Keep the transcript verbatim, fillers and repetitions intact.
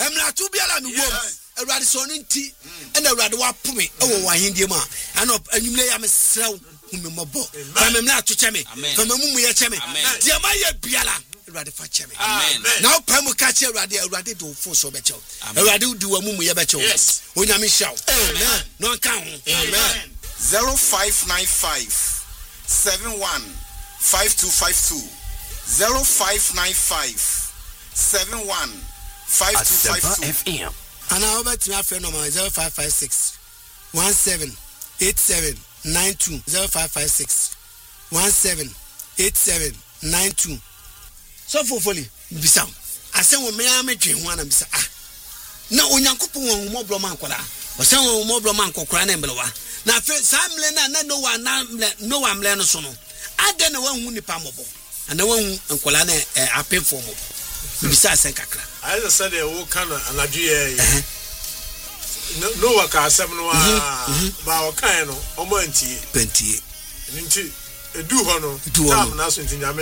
emra to biala me wom awurade so no nti ena awurade wa pome ewo wa hendie ma ana anwumle ya me srew hu me mobo fa me mna to cheme fa me mumu ye cheme dia ma ye biala awurade fa cheme now pam ka che awurade awurade do fo so be chew awurade di wa mumu ye be chew onyame shaw amen no kan ho amen zero five nine five seven one five two five two zero five nine five seven one five two five two F M. And I over to my friend number zero five five six one seven eight seven nine two zero five five six one seven eight seven nine two. So for fully bisa. I say wo me am dwen ho na bisa ah. Na onyankopon won mo bro man kwara. O say won mo bro man kokora na mbelewa. Na fe samle na na no wa na no wa mle no so no. Ade na wan hu nipa mobo. Ana wan hu nkola na apefo mo. Bisa sen kakra. I just said e wo kana anadue no no wa ka asem no ba o kan no o mo antie pentie. Nti edu ho no tam na so nti nyame